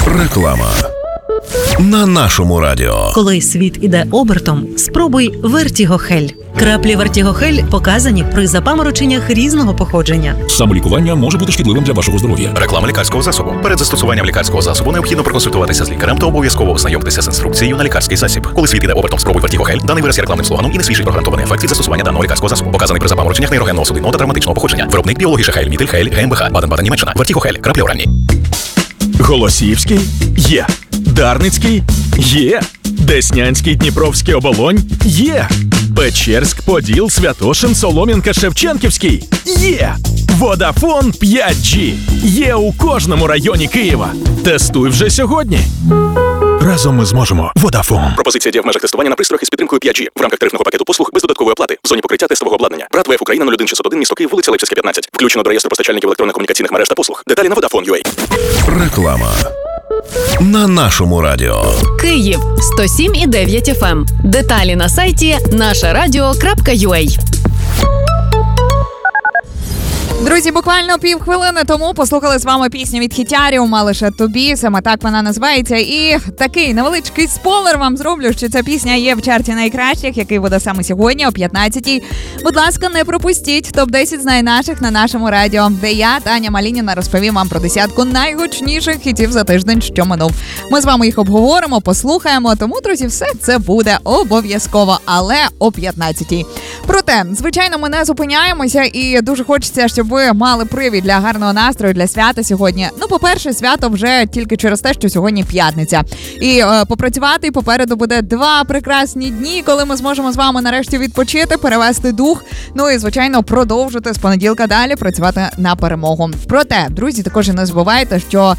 Реклама. На нашому радіо. Коли світ іде обертом, спробуй Вертігохель. Краплі Вертігохель показані при запамороченнях різного походження. Самолікування може бути шкідливим для вашого здоров'я. Реклама лікарського засобу. Перед застосуванням лікарського засобу необхідно проконсультуватися з лікарем та обов'язково ознайомитися з інструкцією на лікарський засіб. Коли світ іде обертом, спробуй Вертігохель. Даний вираз є рекламним слоганом і не свідчить про гарантований ефект від застосування даного лікарського засобу. Показаний при запамороченнях нейрогенного судинного та травматичного походження. Виробник біологіша Хейль Мітель Хейль ГМБХ Баден-Баден, Німеччина. Вертігохель. Краплі оранні. Голосіївський? Є. Дарницький? Є. Деснянський, Дніпровський, Оболонь? Є. Печерськ, Поділ, Святошин, Солом'янка, Шевченківський? Є. Водафон 5G. Є у кожному районі Києва. Тестуй вже сьогодні. Разом ми зможемо. Водафон. Пропозиція діє в межах тестування на пристроях із підтримкою 5G в рамках тарифного пакету послуг без додаткової оплати в зоні покриття тестового обладнання. БРАТ ВФ Україна 01601, місто Київ, вулиця Липсівська, 15. Включено до реєстру постачальників електронно-комунікаційних мереж та послуг. Деталі на Vodafone.ua. Реклама. На нашому радіо. Київ 107,9 FM. Деталі на сайті нашарадіо.ua. Друзі, буквально півхвилини тому послухали з вами пісню від Хітяріума «Лише тобі», саме так вона називається. І такий невеличкий спойлер вам зроблю, що ця пісня є в чарті найкращих, який буде саме сьогодні о 15-й. Будь ласка, не пропустіть топ-10 з найнаших на нашому радіо, де я, Таня Малініна, розповім вам про десятку найгучніших хітів за тиждень, що минув. Ми з вами їх обговоримо, послухаємо, тому, друзі, все це буде обов'язково, але о 15-й. Проте, звичайно, ми не зупиняємося і дуже хочеться, щоб ви мали привід для гарного настрою, для свята сьогодні. Ну, по-перше, свято вже тільки через те, що сьогодні п'ятниця. І попрацювати попереду буде 2 прекрасні дні, коли ми зможемо з вами нарешті відпочити, перевести дух, ну і, звичайно, продовжити з понеділка далі працювати на перемогу. Проте, друзі, також і не забувайте, що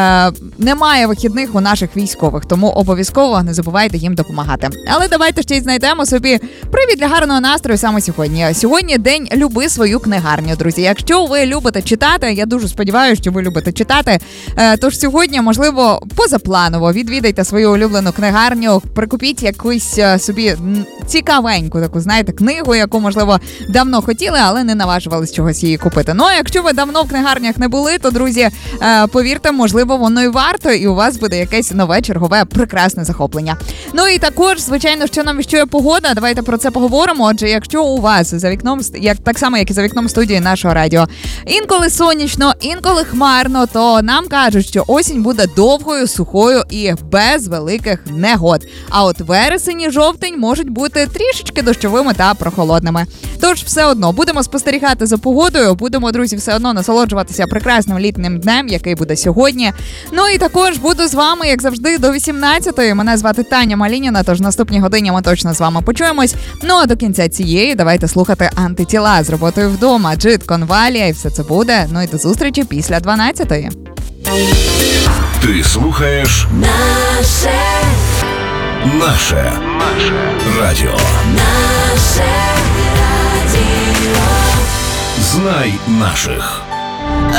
немає вихідних у наших військових, тому обов'язково не забувайте їм допомагати. Але давайте ще й знайдемо собі привід для гарного настрою саме сьогодні. Сьогодні день «Люби свою книгарню», друзі. Якщо ви любите читати, я дуже сподіваюся, що ви любите читати, тож сьогодні, можливо, позапланово відвідайте свою улюблену книгарню, прикупіть якусь собі цікавеньку таку, знаєте, книгу, яку, можливо, давно хотіли, але не наважувались чогось її купити. Ну, а якщо ви давно в книгарнях не були, то, друзі, повірте, можливо, воно і варто, і у вас буде якесь нове, чергове, прекрасне захоплення. Ну і також, звичайно, що нам віщує погода, давайте про це поговоримо. Отже, якщо у вас за вікном, так само, як і за вікном студії нашого радіо, інколи сонячно, інколи хмарно, то нам кажуть, що осінь буде довгою, сухою і без великих негод. А от вересень і жовтень можуть бути трішечки дощовими та прохолодними. Тож все одно будемо спостерігати за погодою, будемо, друзі, все одно насолоджуватися прекрасним літнім днем, який буде сьогодні. Ну і також буду з вами, як завжди, до 18-ї. Мене звати Таня Малініна, тож в наступній годині ми точно з вами почуємось. Ну а до кінця цієї давайте слухати «Антитіла» з роботою вдома, Джит, Конвалія, і все це буде. Ну і до зустрічі після 12-ї. Ти слухаєш Наше радіо. Знай наших.